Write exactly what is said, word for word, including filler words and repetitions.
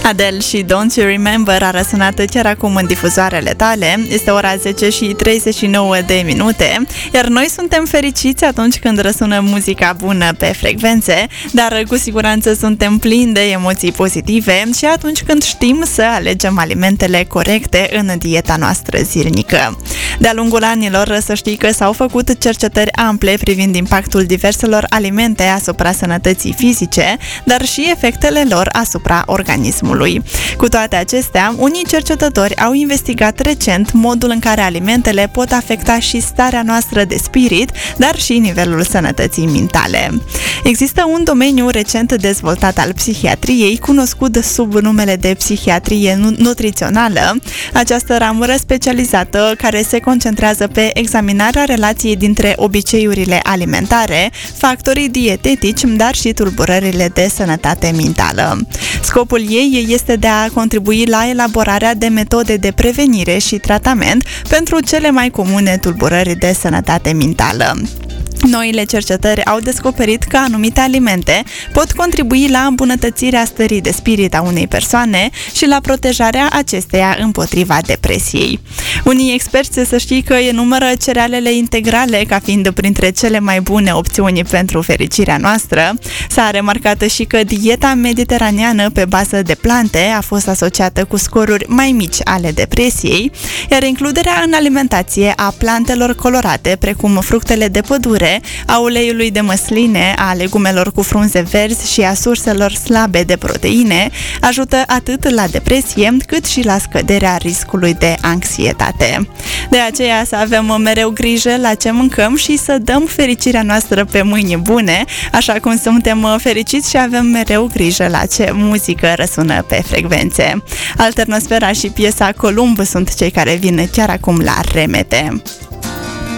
Adele și Don't You Remember a răsunat chiar acum în difuzoarele tale. Este ora zece și treizeci și nouă de minute, iar noi suntem fericiți atunci când răsună muzica bună pe frecvențe, dar cu siguranță suntem plini de emoții pozitive și atunci când știm să alegem alimentele corecte în dieta noastră zilnică. De-a lungul anilor, să știi că s-au făcut cercetări ample privind impactul diverselor alimente asupra sănătății fizice, dar și efectele lor asupra organismului. Cu toate acestea, unii cercetători au investigat recent modul în care alimentele pot afecta și starea noastră de spirit, dar și nivelul sănătății mentale. Există un domeniu recent dezvoltat al psihiatriei, cunoscut sub numele de psihiatrie nutrițională. Această ramură specializată care se concentrează pe examinarea relației dintre obiceiurile alimentare, factorii dietetici, dar și tulburările de sănătate mentală. Scopul ei este de a contribui la elaborarea de metode de prevenire și tratament pentru cele mai comune tulburări de sănătate mentală. Noile cercetări au descoperit că anumite alimente pot contribui la îmbunătățirea stării de spirit a unei persoane și la protejarea acesteia împotriva depresiei. Unii experți să știi că enumeră cerealele integrale ca fiind printre cele mai bune opțiuni pentru fericirea noastră. S-a remarcat și că dieta mediteraneană pe bază de plante a fost asociată cu scoruri mai mici ale depresiei, iar includerea în alimentație a plantelor colorate, precum fructele de pădure, a uleiului de măsline, a legumelor cu frunze verzi și a surselor slabe de proteine ajută atât la depresie cât și la scăderea riscului de anxietate. De aceea să avem mereu grijă la ce mâncăm și să dăm fericirea noastră pe mâini bune, așa cum suntem fericiți și avem mereu grijă la ce muzică răsună pe frecvențe. Alternosfera și piesa Columb sunt cei care vin chiar acum la remete.